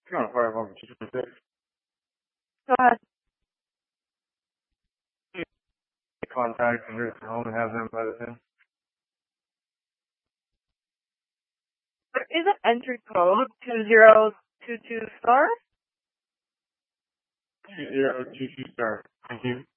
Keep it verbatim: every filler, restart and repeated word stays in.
You're on fire over two twenty-six. Go ahead. Contact and nursing home and have them by the ten. There is an entry code, two zero two two star. Zero two two star. Thank you.